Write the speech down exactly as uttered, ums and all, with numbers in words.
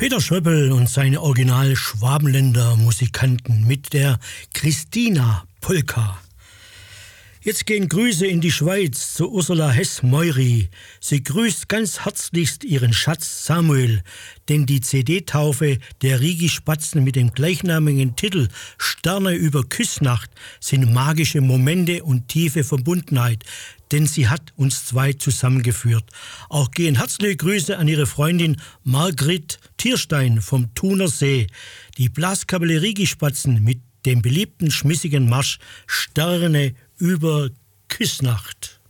Peter Schröppel und seine Original Schwabenländer Musikanten mit der Christina Polka. Jetzt gehen Grüße in die Schweiz zu Ursula Hess-Meury. Sie grüßt ganz herzlichst ihren Schatz Samuel, denn die C D-Taufe der Rigi-Spatzen mit dem gleichnamigen Titel Sterne über Küssnacht sind magische Momente und tiefe Verbundenheit, denn sie hat uns zwei zusammengeführt. Auch gehen herzliche Grüße an ihre Freundin Margrit Tierstein vom Thuner See. Die Blaskapelle Rigi-Spatzen mit dem beliebten schmissigen Marsch Sterne über Küssnacht.